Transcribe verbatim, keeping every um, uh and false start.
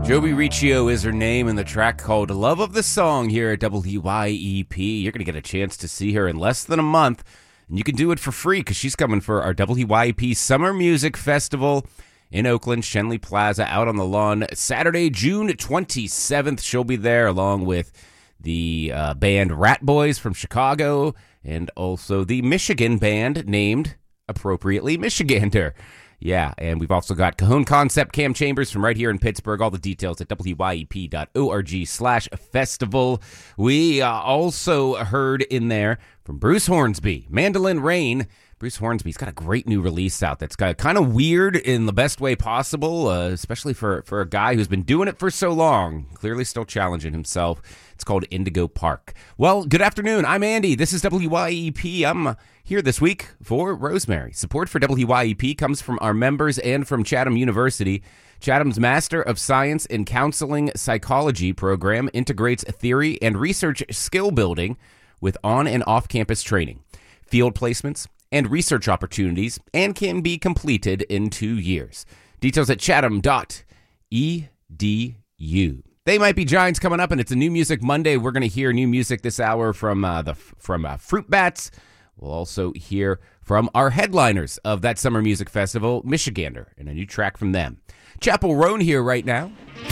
Joby Riccio is her name, and the track called Love of the Song here at W Y E P. You're going to get a chance to see her in less than a month, and you can do it for free because she's coming for our W Y E P Summer Music Festival in Oakland, Schenley Plaza, out on the lawn, Saturday, June twenty-seventh. She'll be there along with the uh, band Rat Boys from Chicago and also the Michigan band named, appropriately, Michigander. Yeah, and we've also got Cajon Concept, Cam Chambers from right here in Pittsburgh. All the details at W Y E P dot org slash festival. We uh, also heard in there from Bruce Hornsby, Mandolin Rain. Bruce Hornsby's got a great new release out that's got kind of weird in the best way possible, uh, especially for, for a guy who's been doing it for so long, clearly still challenging himself. It's called Indigo Park. Well, good afternoon. I'm Andy. This is W Y E P. I'm uh, here this week for Rosemary. Support for W Y E P comes from our members and from Chatham University. Chatham's Master of Science in Counseling Psychology program integrates theory and research skill building with on- and off-campus training, field placements, and research opportunities, and can be completed in two years. Details at chatham dot e d u. They Might Be Giants coming up, and it's a New Music Monday. We're going to hear new music this hour from uh, the from uh, Fruit Bats. We'll also hear from our headliners of that Summer Music Festival, Michigander, and a new track from them. Chapel Roan here right now.